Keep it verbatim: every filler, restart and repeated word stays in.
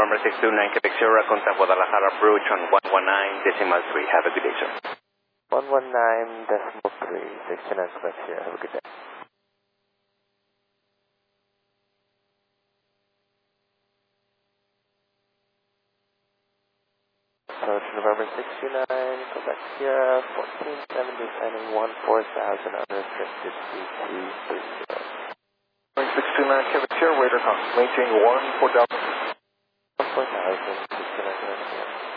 November six two nine Quebec Sierra, contact Guadalajara approach on one one nine decimal three. Have a good day, sir. one one nine decimal three, six two nine Quebec Sierra. Have a good day. Approach November six two nine Quebec Sierra, fourteen seven descending one four thousand unrestricted C two three zero. six two nine Quebec Sierra, radar con, maintain one four thousand. one four thousand, six two nine Quebec Sierra.